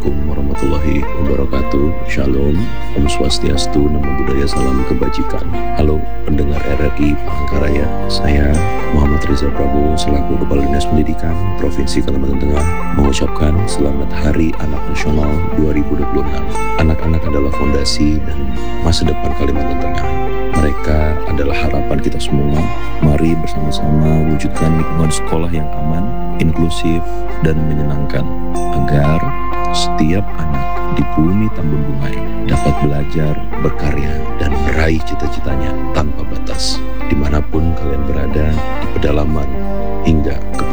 Assalamualaikum warahmatullahi wabarakatuh. Shalom, Om Swastiastu, Namo Buddhaya, Salam Kebajikan. Halo pendengar RRI Palangkaraya, saya Muhammad Riza Prabowo selaku Kepala Dinas Pendidikan Provinsi Kalimantan Tengah mengucapkan Selamat Hari Anak Nasional 2026. Anak-anak adalah fondasi dan masa depan Kalimantan Tengah. Mereka adalah harapan kita semua. Mari bersama-sama wujudkan lingkungan sekolah yang aman, inklusif, dan menyenangkan, agar setiap anak di bumi Tambun Bungai dapat belajar, berkarya, dan meraih cita-citanya tanpa batas, dimanapun kalian berada, di pedalaman hingga ke